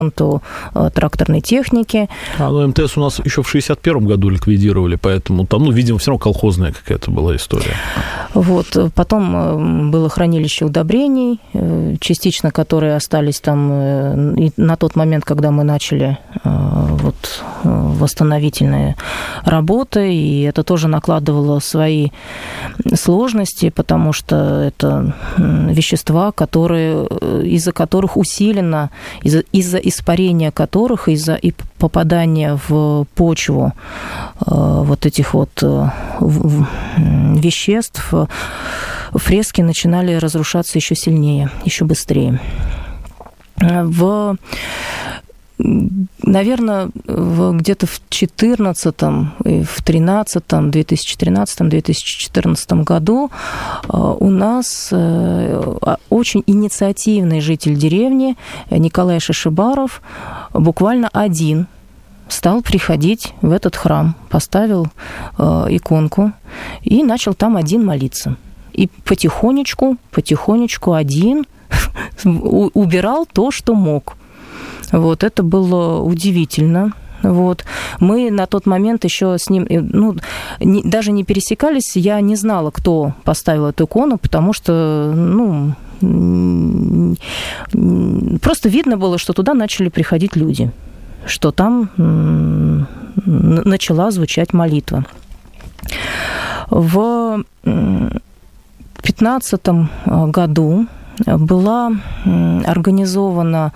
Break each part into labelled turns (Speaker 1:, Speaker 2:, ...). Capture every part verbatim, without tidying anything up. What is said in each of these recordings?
Speaker 1: ремонту тракторной техники.
Speaker 2: А, ну, МТС у нас еще в шестьдесят первом году ликвидировали, поэтому там, ну, видимо, все равно колхозная какая-то была история.
Speaker 1: Вот. Потом было хранилище удобрений, частично которые остались там и на тот момент, когда мы начали вот, восстановительные работы, и это тоже накладывало свои сложности, потому что это вещества, которые, из-за которых усиленно, из-за, из-за испарения которых, из-за попадания в почву вот этих вот веществ, фрески начинали разрушаться еще сильнее, еще быстрее. В Наверное, где-то в четырнадцатом, в тринадцатом, две тысячи тринадцатом - две тысячи четырнадцатом году у нас очень инициативный житель деревни Николай Шишибаров буквально один стал приходить в этот храм, поставил иконку и начал там один молиться. И потихонечку, потихонечку один убирал то, что мог. Вот, это было удивительно. Вот. Мы на тот момент еще с ним, ну, не, даже не пересекались, я не знала, кто поставил эту икону, потому что, ну, просто видно было, что туда начали приходить люди, что там начала звучать молитва. В пятнадцатом году была организована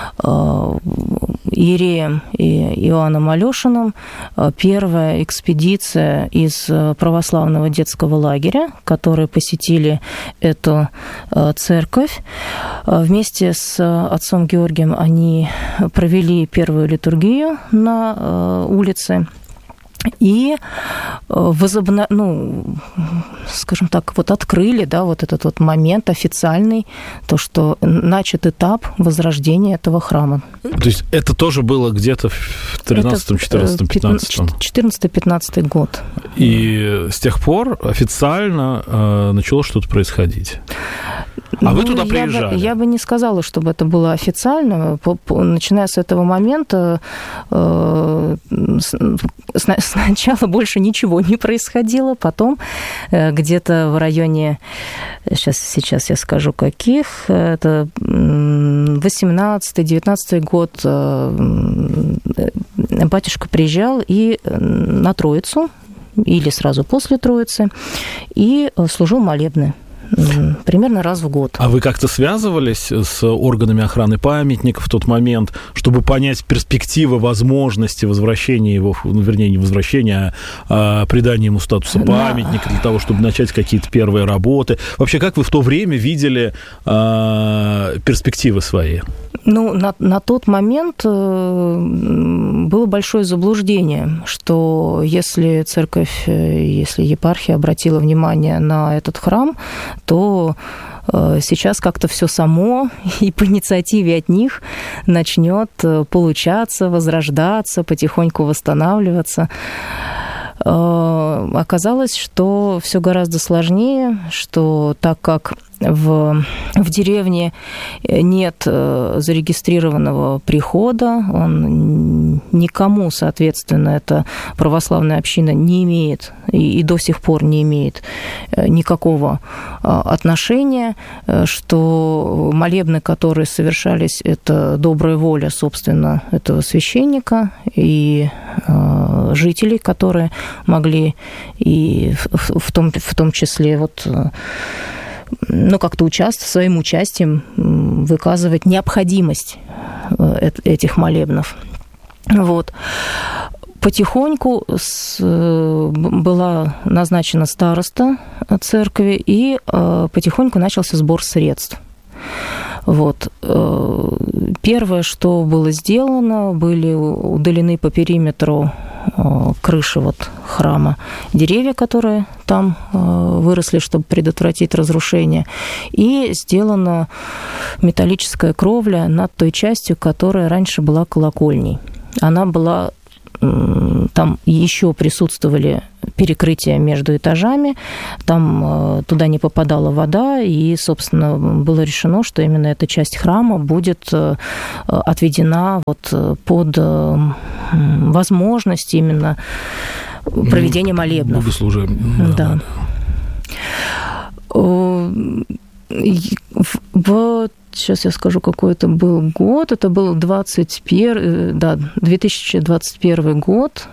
Speaker 1: иереем Иоанном Алешиным первая экспедиция из православного детского лагеря, которые посетили эту церковь. Вместе с отцом Георгием они провели первую литургию на улице. И возобна... ну, скажем так, вот открыли, да, вот этот вот момент официальный, то, что начат этап возрождения этого храма.
Speaker 2: То есть это тоже было где-то в тринадцатом, четырнадцатом, пятнадцатом?
Speaker 1: четырнадцатый-пятнадцатый год.
Speaker 2: И с тех пор официально э, начало что-то происходить. А ну, вы туда приезжали?
Speaker 1: Я бы, я бы не сказала, чтобы это было официально. По, по, начиная с этого момента, э, с, сначала больше ничего не происходило, потом э, где-то в районе, сейчас, сейчас я скажу, каких, это восемнадцатый-девятнадцатый год, э, батюшка приезжал и на Троицу, или сразу после Троицы, и служил молебны. Примерно раз в год.
Speaker 2: А вы как-то связывались с органами охраны памятников в тот момент, чтобы понять перспективы, возможности возвращения его, ну, вернее, не возвращения, а, а придания ему статуса памятника, для того, чтобы начать какие-то первые работы? Вообще, как вы в то время видели а, перспективы свои?
Speaker 1: Ну, на, на тот момент было большое заблуждение, что если церковь, если епархия обратила внимание на этот храм, то сейчас как-то все само и по инициативе от них начнет получаться, возрождаться, потихоньку восстанавливаться. Оказалось, что все гораздо сложнее, что так как в, в деревне нет зарегистрированного прихода, он никому, соответственно, эта православная община не имеет и, и до сих пор не имеет никакого отношения, что молебны, которые совершались, это добрая воля, собственно, этого священника и жителей, которые могли и в, в, том, в том числе вот, ну, как-то участвовать, своим участием выказывать необходимость этих молебнов. Вот. Потихоньку с, была назначена староста церкви, и потихоньку начался сбор средств. Вот. Первое, что было сделано, были удалены по периметру крыши вот храма деревья, которые там выросли, чтобы предотвратить разрушение, и сделана металлическая кровля над той частью, которая раньше была колокольней. Она была... Там еще присутствовали перекрытие между этажами, там туда не попадала вода, и, собственно, было решено, что именно эта часть храма будет отведена вот под возможность именно проведения молебнов.
Speaker 2: Богослужения.
Speaker 1: Да. Вот сейчас я скажу, какой это был год. Это был двадцать первый, да, две тысячи двадцать первый год.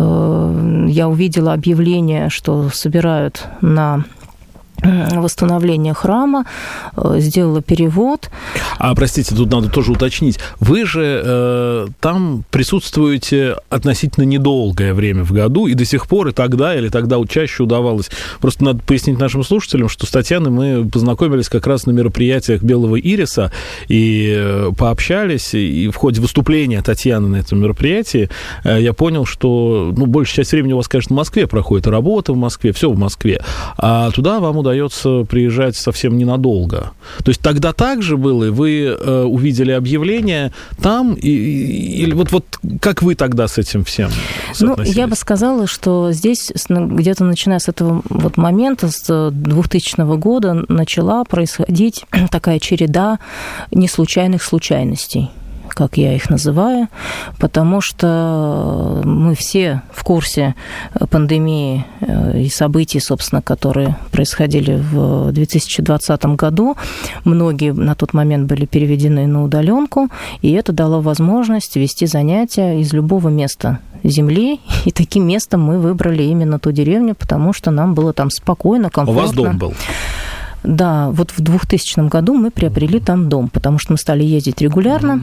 Speaker 1: Я увидела объявление, что собирают на восстановление храма, сделала перевод.
Speaker 2: А, простите, тут надо тоже уточнить. Вы же э, там присутствуете относительно недолгое время в году, и до сих пор, и тогда, или тогда чаще удавалось. Просто надо пояснить нашим слушателям, что с Татьяной мы познакомились как раз на мероприятиях Белого Ириса, и пообщались, и в ходе выступления Татьяны на этом мероприятии я понял, что, ну, большая часть времени у вас, конечно, в Москве проходит, работа в Москве, все в Москве, а туда вам удается приезжать совсем ненадолго. То есть тогда так же было, и вы э, увидели объявление там, и, и, или вот, вот как вы тогда с этим всем соотносились?
Speaker 1: Ну, я бы сказала, что здесь где-то начиная с этого вот момента, с двухтысячного года, начала происходить такая череда неслучайных случайностей, как я их называю, потому что мы все в курсе пандемии и событий, собственно, которые происходили в две тысячи двадцатом году. Многие на тот момент были переведены на удаленку, и это дало возможность вести занятия из любого места земли, и таким местом мы выбрали именно ту деревню, потому что нам было там спокойно, комфортно.
Speaker 2: У вас дом был?
Speaker 1: Да, вот в двухтысячном году мы приобрели там дом, потому что мы стали ездить регулярно.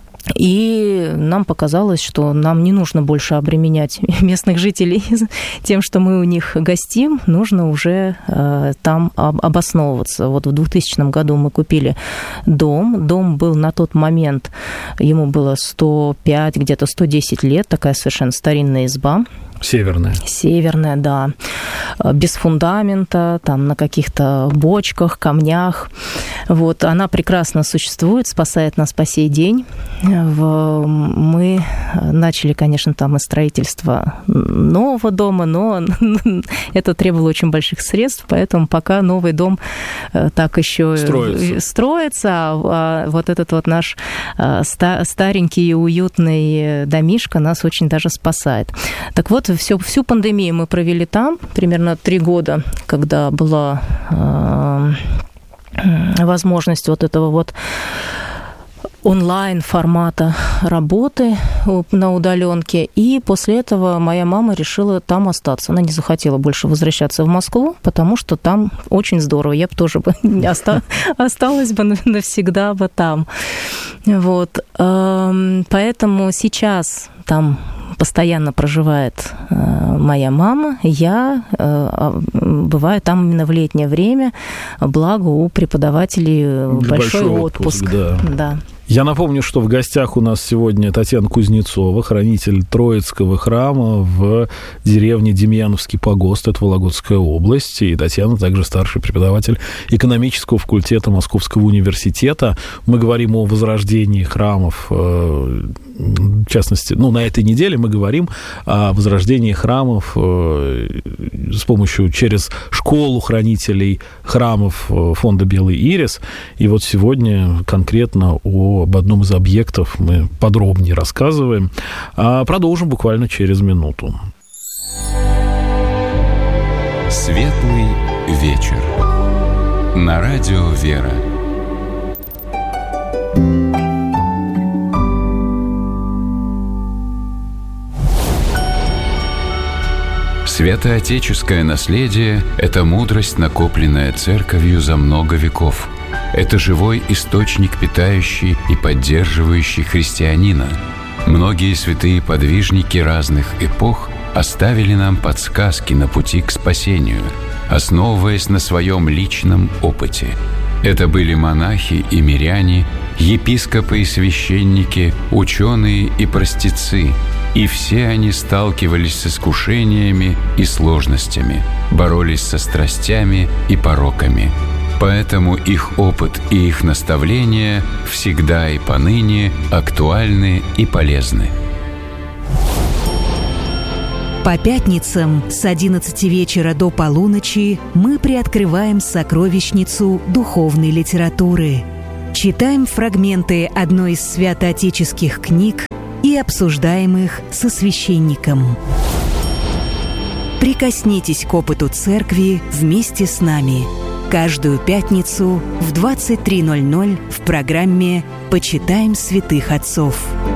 Speaker 1: И нам показалось, что нам не нужно больше обременять местных жителей тем, что мы у них гостим, нужно уже э, там обосновываться. Вот в двухтысячном году мы купили дом. Дом был на тот момент, ему было сто пять, где-то сто десять лет, такая совершенно старинная изба.
Speaker 2: Северная.
Speaker 1: Северная, да. Без фундамента, там на каких-то бочках, камнях. Вот. Она прекрасно существует, спасает нас по сей день. Мы начали, конечно, там и строительство нового дома, но это требовало очень больших средств, поэтому пока новый дом так еще строится, строится а вот этот вот наш старенький и уютный домишко нас очень даже спасает. Так вот, Всю, всю пандемию мы провели там, примерно три года, когда была э, возможность вот этого вот онлайн-формата работы на удаленке. И после этого моя мама решила там остаться. Она не захотела больше возвращаться в Москву, потому что там очень здорово. Я бы тоже бы осталась бы навсегда бы там. Вот. Поэтому сейчас там постоянно проживает э, моя мама, я э, бываю там именно в летнее время, благо у преподавателей большой, большой отпуск. отпуск да. Да.
Speaker 2: Я напомню, что в гостях у нас сегодня Татьяна Кузнецова, хранитель Троицкого храма в деревне Демьяновский погост, это Вологодская область, и Татьяна также старший преподаватель экономического факультета Московского университета. Мы говорим о возрождении храмов, в частности, ну, на этой неделе мы говорим о возрождении храмов с помощью, через школу хранителей храмов фонда «Белый Ирис». И вот сегодня конкретно о об одном из объектов мы подробнее рассказываем. А продолжим буквально через минуту.
Speaker 3: Светлый вечер. На радио «Вера». Святоотеческое наследие – это мудрость, накопленная Церковью за много веков. Это живой источник, питающий и поддерживающий христианина. Многие святые подвижники разных эпох оставили нам подсказки на пути к спасению, основываясь на своем личном опыте. Это были монахи и миряне, епископы и священники, ученые и простецы, и все они сталкивались с искушениями и сложностями, боролись со страстями и пороками. Поэтому их опыт и их наставления всегда и поныне актуальны и полезны.
Speaker 4: По пятницам с одиннадцати вечера до полуночи мы приоткрываем сокровищницу духовной литературы. Читаем фрагменты одной из святоотеческих книг и обсуждаем их со священником. Прикоснитесь к опыту церкви вместе с нами. Каждую пятницу в двадцать три ноль ноль в программе «Почитаем святых отцов».